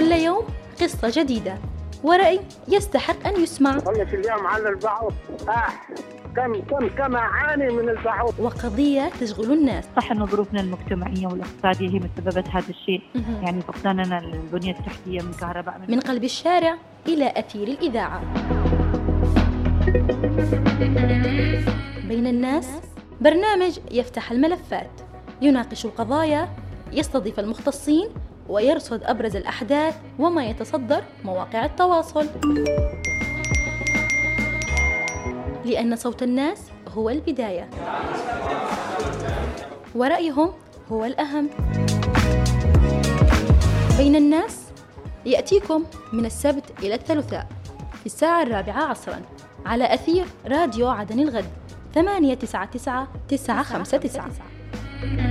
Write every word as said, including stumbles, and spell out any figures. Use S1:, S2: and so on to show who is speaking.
S1: كل يوم قصة جديدة ورأي يستحق أن يسمع.
S2: والله اليوم على البعوض آه. كم كم كم أعاني من البعوض.
S1: وقضية تشغل الناس.
S3: صح أن ظروفنا المجتمعية والاقتصادية هي مسببت هذا الشيء، يعني فقداننا البنية التحتية من كهرباء،
S1: من, من قلب الشارع إلى أثير الإذاعة. بين الناس برنامج يفتح الملفات، يناقش القضايا، يستضيف المختصين، ويرصد أبرز الأحداث وما يتصدر مواقع التواصل، لأن صوت الناس هو البداية ورأيهم هو الأهم. بين الناس يأتيكم من السبت إلى الثلاثاء في الساعة الرابعة عصرا على أثير راديو عدن الغد ثمانية تسعة تسعة تسعة خمسة تسعة.